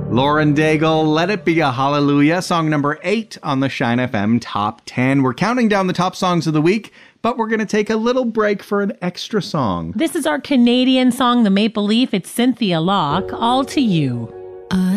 Lauren Daigle, Let It Be a Hallelujah, song number 8 on the Shine FM Top 10. We're counting down the top songs of the week, but we're going to take a little break for an extra song. This is our Canadian song, The Maple Leaf. It's Cynthia Locke, All to You.